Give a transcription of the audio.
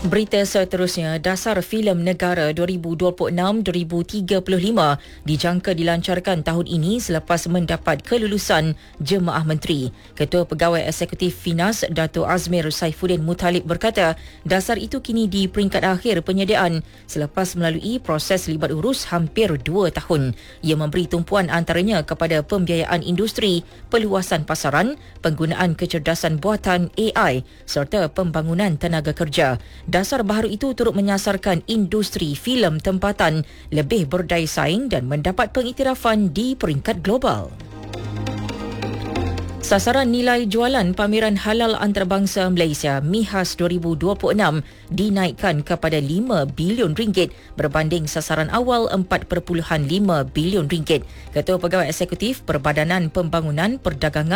Berita seterusnya, dasar filem negara 2026-2035 dijangka dilancarkan tahun ini selepas mendapat kelulusan Jemaah Menteri. Ketua Pegawai Eksekutif Finas, Dato' Azmir Saifuddin Muttalib berkata, dasar itu kini di peringkat akhir penyediaan selepas melalui proses libat urus hampir 2 tahun. Ia memberi tumpuan antaranya kepada pembiayaan industri, peluasan pasaran, penggunaan kecerdasan buatan AI serta pembangunan tenaga kerja. Dasar baharu itu turut menyasarkan industri filem tempatan lebih berdaya saing dan mendapat pengiktirafan di peringkat global. Sasaran nilai jualan pameran halal antarabangsa Malaysia MIHAS 2026 dinaikkan kepada 5 bilion ringgit berbanding sasaran awal 4.5 bilion ringgit. Ketua Pegawai Eksekutif Perbadanan Pembangunan Perdagangan